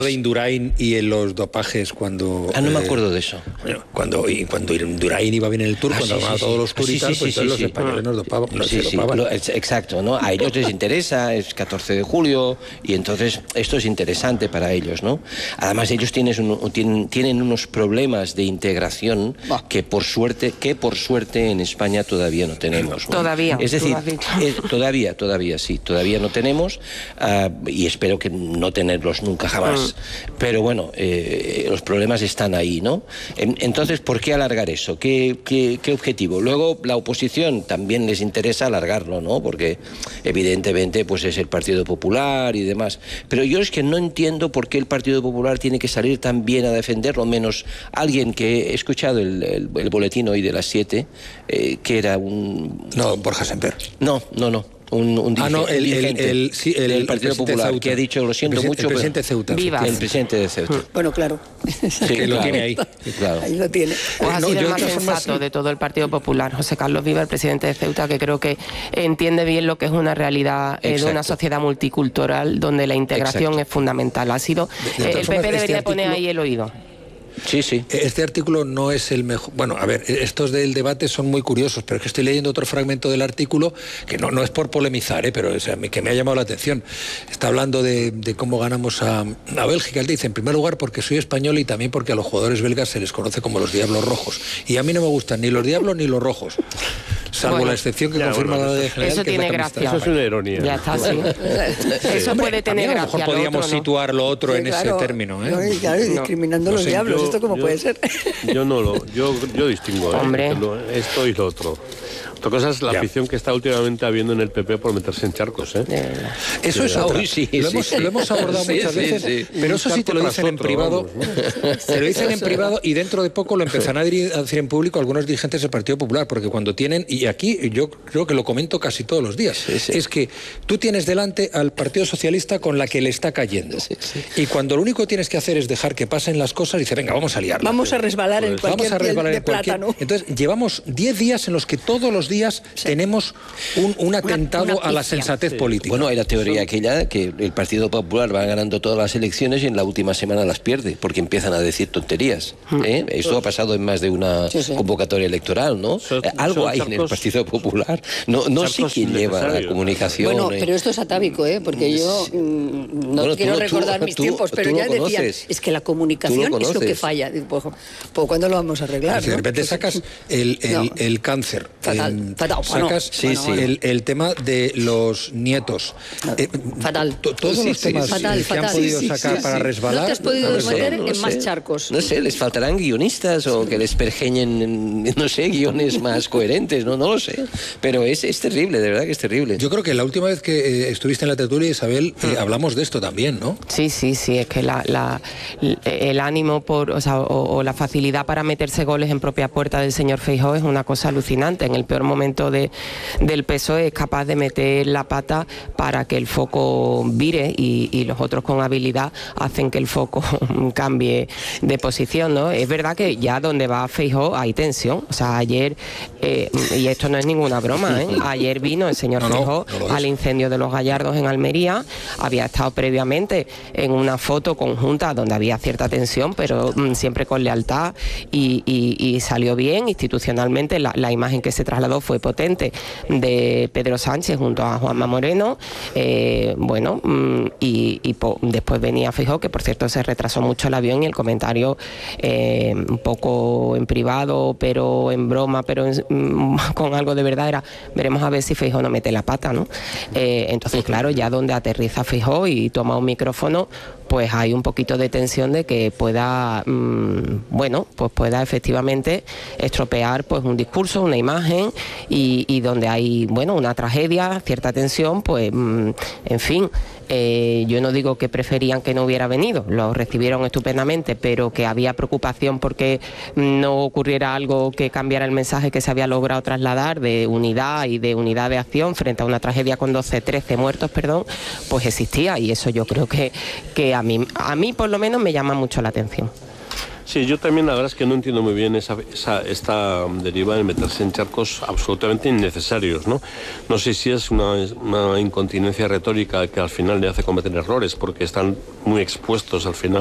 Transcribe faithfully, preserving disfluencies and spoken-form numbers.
de Indurain y en los dopajes cuando... Ah, no eh, me acuerdo de eso. Bueno, cuando, y cuando Indurain iba bien en el Tour, ah, cuando sí, sí, todos sí. los Tours y tal, pues sí, sí, los sí. españoles nos dopaban. No sí, se dopaban. Sí, lo, exacto, ¿no? A ellos les interesa, es catorce de julio, y entonces esto es interesante para ellos, ¿no? Además, ellos tienen, un, tienen, tienen unos problemas de integración bah. que por suerte, que por suerte en España todavía no tenemos, ¿no? Todavía. Es decir, eh, todavía, todavía, sí, todavía no tenemos, uh, y espero que no tenerlos nunca jamás. Mm. Pero bueno, eh, los problemas están ahí, ¿no? Entonces, ¿por qué alargar eso? ¿Qué, qué, qué objetivo? Luego, la oposición también les interesa alargarlo, ¿no? Porque evidentemente pues es el Partido Popular y demás. Pero yo es que no entiendo por qué el Partido Popular tiene que salir tan bien a defenderlo, menos alguien que he escuchado el, el, el boletín hoy de las siete, eh, que era un... No, Borja Semper. No, no, no. Un, un ah, no, el, el, el, sí, el, el Partido Popular, Ceuta, que ha dicho, lo siento el mucho, el presidente pero... Ceuta. Viva. El presidente de Ceuta. Bueno, claro. Sí, que lo claro. tiene ahí. Claro. Ahí lo tiene. Pues ha no, sido el más formas, sensato sí. de todo el Partido Popular, José Carlos Viva, el presidente de Ceuta, que creo que entiende bien lo que es una realidad eh, de una sociedad multicultural donde la integración Exacto. es fundamental. Ha sido... De, de eh, el P P formas, debería este artículo... poner ahí el oído. Sí, sí. Este artículo no es el mejor... Bueno, a ver, estos del debate son muy curiosos, pero es que estoy leyendo otro fragmento del artículo que no, no es por polemizar, ¿eh? pero o sea, que me ha llamado la atención. Está hablando de, de cómo ganamos a, a Bélgica. Él dice, en primer lugar, porque soy español y también porque a los jugadores belgas se les conoce como los diablos rojos. Y a mí no me gustan ni los diablos ni los rojos. Salvo bueno, la excepción que ya, confirma bueno, la de general. Eso que tiene es gracia. Eso es una ironía. Ya está, sí. Eso Hombre, puede tener gracia. A lo mejor podríamos otro, situar lo otro sí, en claro, ese término. ¿eh? No, y claro, y discriminando no, los no sé, diablos. Yo, ¿Esto cómo yo, puede ser? Yo no lo... Yo, yo distingo. Hombre. ¿eh? Lo, esto y lo otro. Otra cosa es la ya. afición que está últimamente habiendo en el P P por meterse en charcos, ¿eh? Eso es otra. Sí, lo, sí, hemos, sí. lo hemos abordado sí, muchas sí, veces, sí. pero eso sí te lo dicen en privado. Vamos, ¿no? Te lo dicen en privado y dentro de poco lo empezarán a decir en público algunos dirigentes del Partido Popular, porque cuando tienen, y aquí yo creo que lo comento casi todos los días, sí, sí. es que tú tienes delante al Partido Socialista con la que le está cayendo. Sí, sí. Y cuando lo único que tienes que hacer es dejar que pasen las cosas, dice, venga, vamos a liarla. Vamos a resbalar pues, en cualquier vamos a resbalar de en cualquier... plátano. Entonces, llevamos diez días en los que todos los días sí. tenemos un, un atentado una, una a la sensatez sí. política. Bueno, hay la teoría aquella que el Partido Popular va ganando todas las elecciones y en la última semana las pierde, porque empiezan a decir tonterías. ¿eh? Esto ha pasado en más de una sí, sí. convocatoria electoral, ¿no? So, eh, Algo hay en el Partido Popular. No, no sé quién lleva la comunicación. Bueno, eh. pero esto es atávico, ¿eh? Porque yo mmm, no bueno, quiero tú, recordar tú, mis tú, tiempos, pero ya decían, es que la comunicación lo es lo que falla. Pues, pues, ¿cuándo lo vamos a arreglar? Si ¿no? de repente sacas el, el, no. el cáncer, fatal, el, fatal. sacas bueno, sí, bueno, sí, bueno. El, el tema de los nietos. Eh, fatal. Todos sí, los sí, temas fatal, que fatal. han podido sí, sacar sí, para sí. resbalar. No te has podido no meter sé, no en sé. más charcos. No sé, les faltarán guionistas o que les pergeñen, no sé, guiones más coherentes, no, no lo sé. Pero es, es terrible, de verdad que es terrible. Yo creo que la última vez que eh, estuviste en la tertulia, Isabel, eh, hablamos de esto también, ¿no? Sí, sí, sí, es que la, la, el ánimo por, o, sea, o, o la facilidad para meterse goles en propia puerta del señor Feijóo es una cosa alucinante. En el peor momento de, del P S O E es capaz de meter la pata para que el foco vire y, y los otros con habilidad hacen que el foco cambie de posición, ¿no? Es verdad que ya donde va Feijóo hay tensión. O sea, ayer, eh, y esto no es ninguna broma, ¿eh? Ayer vino el señor no, Feijóo no, no al incendio de los Gallardos en Almería, había estado previamente en una foto conjunta donde había cierta tensión, pero mm, siempre con lealtad y, y, y salió bien institucionalmente. La, la imagen que se trasladó fue potente de Pedro Sánchez junto a Juanma Moreno, eh, bueno, mmm, y, y po, después venía Feijóo, que por cierto se retrasó mucho el avión y el comentario eh, un poco en privado, pero en broma, pero en, mmm, con algo de verdad era, veremos a ver si Feijóo no mete la pata, ¿no? Eh, entonces, claro, ya donde aterriza Feijóo y toma un micrófono, pues hay un poquito de tensión de que pueda, mmm, bueno, pues pueda efectivamente estropear pues un discurso, una imagen y, y donde hay, bueno, una tragedia, cierta tensión, pues, mmm, en fin, eh, yo no digo que preferían que no hubiera venido, lo recibieron estupendamente, pero que había preocupación porque no ocurriera algo que cambiara el mensaje que se había logrado trasladar de unidad y de unidad de acción frente a una tragedia con doce, trece muertos, perdón, pues existía y eso yo creo que, que a mí, a mí por lo menos me llama mucho la atención. Sí, yo también la verdad es que no entiendo muy bien esa, esa, esta deriva de meterse en charcos absolutamente innecesarios, ¿no? No sé si es una, una incontinencia retórica que al final le hace cometer errores, porque están muy expuestos al final